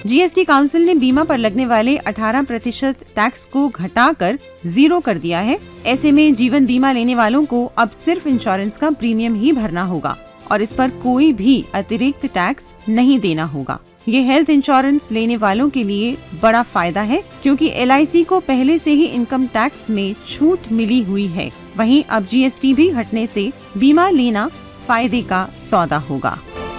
GST council ने बीमा पर लगने वाले 18% टैक्स को घटाकर 0 कर दिया है। ऐसे में जीवन बीमा लेने वालों को अब सिर्फ इंश्योरेंस का प्रीमियम ही भरना होगा और इस पर कोई भी अतिरिक्त टैक्स नहीं देना होगा। ये हेल्थ इंश्योरेंस लेने वालों के लिए बड़ा फायदा है, क्योंकि एलआईसी को पहले से ही इनकम टैक्स में छूट मिली हुई है। वहीं अब जीएसटी भी हटने से बीमा लेना फायदे का सौदा होगा।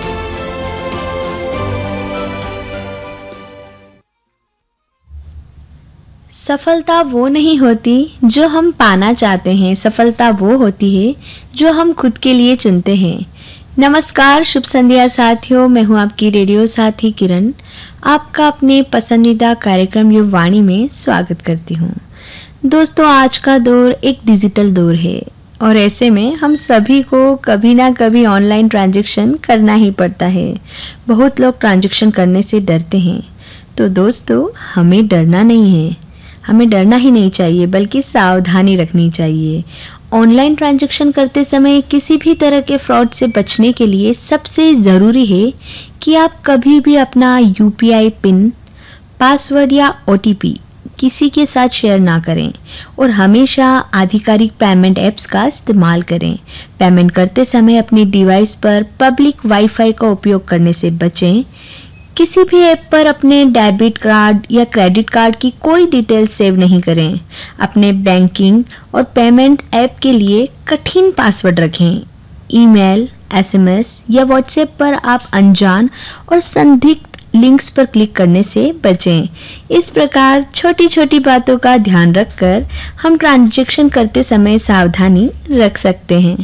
सफलता वो नहीं होती जो हम पाना चाहते हैं, सफलता वो होती है जो हम खुद के लिए चुनते हैं। नमस्कार, शुभ संध्या साथियों, मैं हूं आपकी रेडियो साथी किरण। आपका अपने पसंदीदा कार्यक्रम युववाणी में स्वागत करती हूं। दोस्तों, आज का दौर एक डिजिटल दौर है और ऐसे में हम सभी को कभी ना कभी ऑनलाइन ट्रांजैक्शन करना ही पड़ता है। बहुत लोग ट्रांजैक्शन करने से डरते हैं, तो दोस्तों हमें डरना नहीं है, हमें डरना ही नहीं चाहिए, बल्कि सावधानी रखनी चाहिए। ऑनलाइन ट्रांजैक्शन करते समय किसी भी तरह के फ्रॉड से बचने के लिए सबसे ज़रूरी है कि आप कभी भी अपना यूपीआई पिन, पासवर्ड या ओटीपी किसी के साथ शेयर ना करें और हमेशा आधिकारिक पेमेंट ऐप्स का इस्तेमाल करें। पेमेंट करते समय अपनी डिवाइस पर पब्लिक वाईफाई का उपयोग करने से बचें। किसी भी ऐप पर अपने डेबिट कार्ड या क्रेडिट कार्ड की कोई डिटेल सेव नहीं करें। अपने बैंकिंग और पेमेंट ऐप के लिए कठिन पासवर्ड रखें। ईमेल, एसएमएस या व्हाट्सएप पर आप अनजान और संदिग्ध लिंक्स पर क्लिक करने से बचें। इस प्रकार छोटी छोटी बातों का ध्यान रखकर हम ट्रांजैक्शन करते समय सावधानी रख सकते हैं।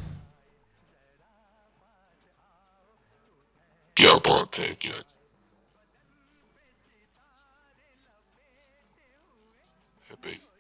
क्या बात है, क्या है